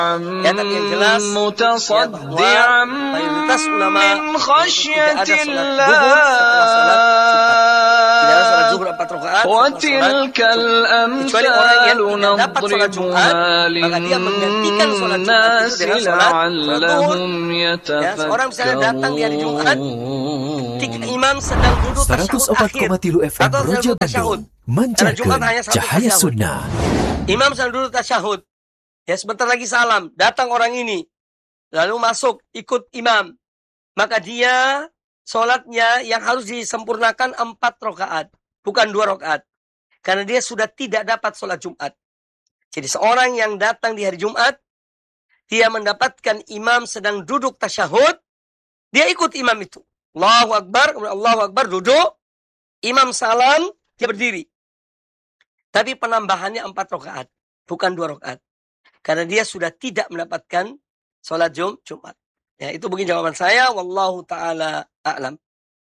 Ya, tapi yang jelas ya, bahwa mayoritas ulama tidak ada sholat duhur setelah sholat Jumat. Tidak ada sholat zuhur 4 rakaat setelah sholat Jumat. Kecuali orang yang tidak dapat sholat Jumat, maka dia menggantikan sholat Jumat itu dengan sholat duhur. Ya, seorang misalnya datang di hari Jumat, ketika imam sedang duduk tasyahud akhir atau sedang duduk tasyahud. Karena Jumat hanya satu Cahaya tasyahud. Sunnah. Imam sedang duduk tasyahud. Ya, sebentar lagi salam, datang orang ini, lalu masuk ikut imam, maka dia sholatnya yang harus disempurnakan 4 rakaat, bukan 2 rakaat, karena dia sudah tidak dapat sholat Jumat. Jadi seorang yang datang di hari Jumat, dia mendapatkan imam sedang duduk tasyahud, dia ikut imam itu. Allahu Akbar, Allahu Akbar, duduk, imam salam, dia berdiri. Tapi penambahannya 4 rakaat, bukan 2 rakaat. Karena dia sudah tidak mendapatkan sholat Jumat. Ya, itu begini jawaban saya. Wallahu ta'ala a'lam.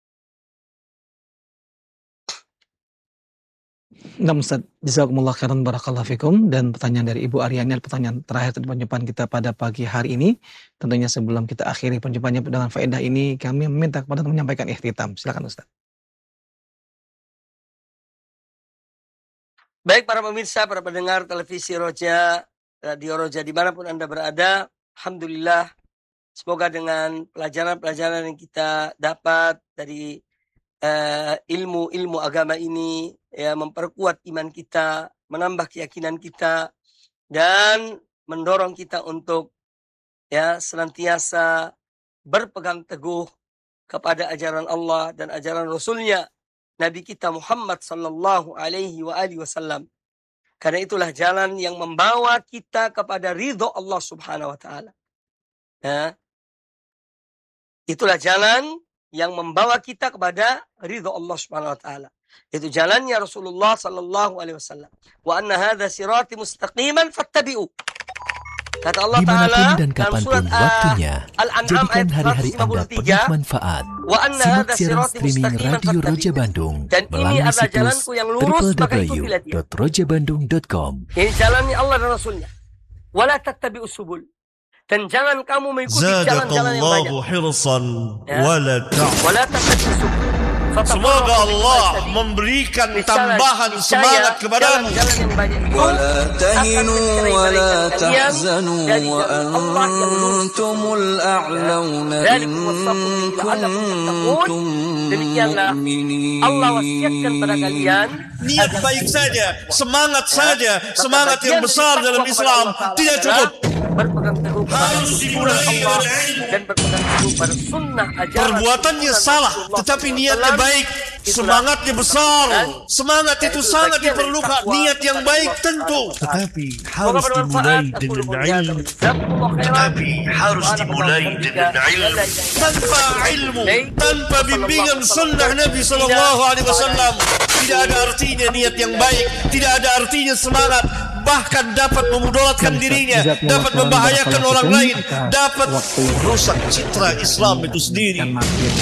Nah, Ustaz, jazakumullah khairan barakallahu fikum. Dan pertanyaan dari Ibu Aryani, pertanyaan terakhir dari perjumpaan kita pada pagi hari ini. Tentunya sebelum kita akhiri perjumpaannya dengan faedah ini, kami meminta kepada teman menyampaikan ikhtitam. Silakan Ustaz. Baik para pemirsa, para pendengar televisi Roja, Radio Roja dimanapun Anda berada, alhamdulillah, semoga dengan pelajaran-pelajaran yang kita dapat dari ilmu-ilmu agama ini, ya, memperkuat iman kita, menambah keyakinan kita, dan mendorong kita untuk ya senantiasa berpegang teguh kepada ajaran Allah dan ajaran Rasulnya, Nabi kita Muhammad sallallahu alaihi wasallam. Karena itulah jalan yang membawa kita kepada ridho Allah subhanahu wa ta'ala. Ya. Itulah jalan yang membawa kita kepada ridho Allah subhanahu wa ta'ala. Itu jalannya Rasulullah sallallahu alaihi wasallam. Wa anna hadha sirati mustaqiman fattabi'u. Kata Allah Ta'ala dan dalam surat waktunya, Al-An'am ayat jadikan hari-hari Anda penuh 153. manfaat. Wa anna Simak hadha siaran sirati streaming mustaqiman Radio Roja fattabi'u. Bandung Dan ini melalui adalah situs jalanku yang lurus, maka ikutilah dia. www.rojabandung.com. Ini jalannya Allah dan Rasulnya. Wala tattabi'us subul. Dan jangan kamu mengikuti jalan-jalan yang banyak. hirsan Ya. wala Wala tattabi'us subul. Semoga Allah memberikan tambahan semangat kepadamu. Jalan-jalan yang banyak itu ولا akan تهنوا mencerai ولا kalian تحزنوا dari jalan Allah yang lurus. وأنتم الأعلون إن كنتم Demikianlah Allah wasiatkan pada kalian Niat baik saja, semangat saja, semangat yang besar dalam Islam tidak cukup. Berpegang teguh Harus dimulai Allah dengan ilmu. dan berpegang teguh pada sunnah ajaran Perbuatannya Rasulullah salah, sallallahu tetapi alaihi niatnya wasallam. baik. Itulah Semangatnya besar. Semangat itu Itu sangat bagian dari diperlukan. takwa. Niat yang baik tentu. Tetapi harus dimulai dengan ilmu. Tetapi harus dimulai dengan ilmu. Tanpa ilmu, tanpa bimbingan sunnah Nabi Sallallahu Alaihi Wasallam, tidak ada artinya niat yang baik, tidak ada artinya semangat, bahkan dapat memudaratkan dirinya, dapat membahayakan orang lain, dapat merusak citra Islam itu sendiri.